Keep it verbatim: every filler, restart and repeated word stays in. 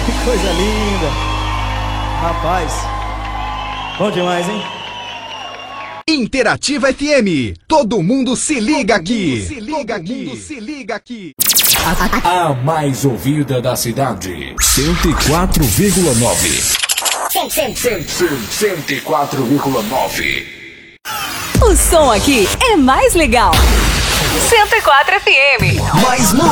Que coisa linda. Rapaz, bom demais, hein? Interativa F M. Todo mundo se liga aqui. Se liga aqui. Se liga aqui. A mais ouvida da cidade. cento e quatro vírgula nove. cento e quatro vírgula nove. O som aqui é mais legal. cento e quatro F M. Mais música.